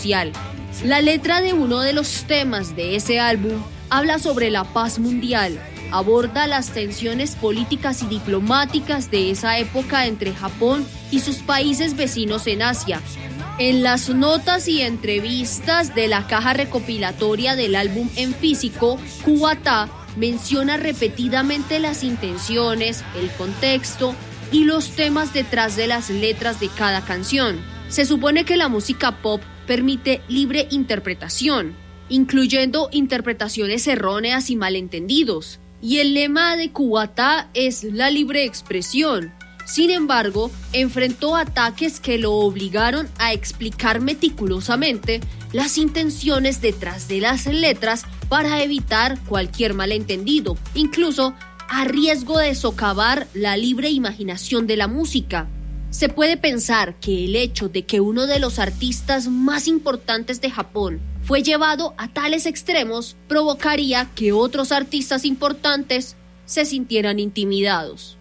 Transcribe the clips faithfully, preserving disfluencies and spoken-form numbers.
social. La letra de uno de los temas de ese álbum habla sobre la paz mundial, aborda las tensiones políticas y diplomáticas de esa época entre Japón y sus países vecinos en Asia. En las notas y entrevistas de la caja recopilatoria del álbum en físico, Kubata menciona repetidamente las intenciones, el contexto y los temas detrás de las letras de cada canción. Se supone que la música pop permite libre interpretación, incluyendo interpretaciones erróneas y malentendidos. Y el lema de Kubata es la libre expresión. Sin embargo, enfrentó ataques que lo obligaron a explicar meticulosamente las intenciones detrás de las letras para evitar cualquier malentendido, incluso a riesgo de socavar la libre imaginación de la música. Se puede pensar que el hecho de que uno de los artistas más importantes de Japón fue llevado a tales extremos provocaría que otros artistas importantes se sintieran intimidados.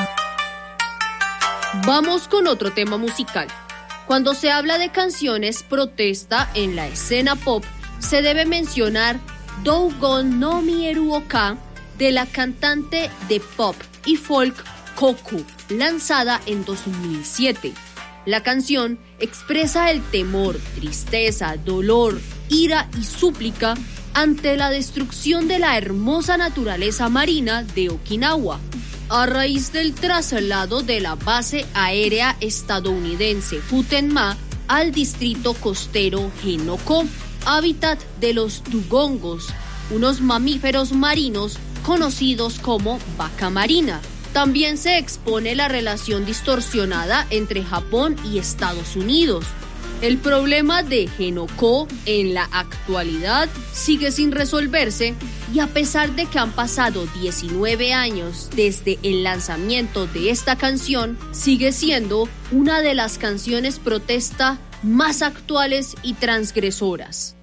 Vamos con otro tema musical. Cuando se habla de canciones protesta en la escena pop, se debe mencionar Dougon no Mieru Oka de la cantante de pop y folk Koku, lanzada en dos mil siete. La canción expresa el temor, tristeza, dolor, ira y súplica ante la destrucción de la hermosa naturaleza marina de Okinawa, a raíz del traslado de la base aérea estadounidense Futenma al distrito costero Henoko, hábitat de los dugongos, unos mamíferos marinos conocidos como vaca marina. También se expone la relación distorsionada entre Japón y Estados Unidos. El problema de Henoko en la actualidad sigue sin resolverse y a pesar de que han pasado diecinueve años desde el lanzamiento de esta canción, sigue siendo una de las canciones protesta más actuales y transgresoras.